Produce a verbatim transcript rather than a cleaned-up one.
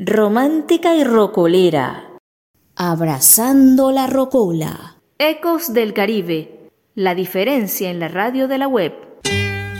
romántica y rocolera. Abrazando la rocola. Ecos del Caribe, la diferencia en la radio de la web.